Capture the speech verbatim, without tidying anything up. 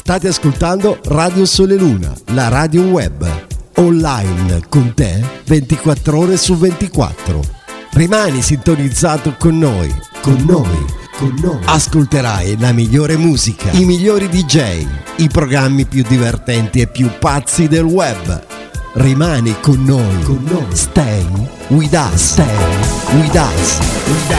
State ascoltando Radio Sole Luna, la radio web, online con te ventiquattro ore su ventiquattro. Rimani sintonizzato con noi, con noi, con noi. Ascolterai la migliore musica, i migliori D J, i programmi più divertenti e più pazzi del web. Rimani con noi, con noi. Stay with us, stay with us, with us.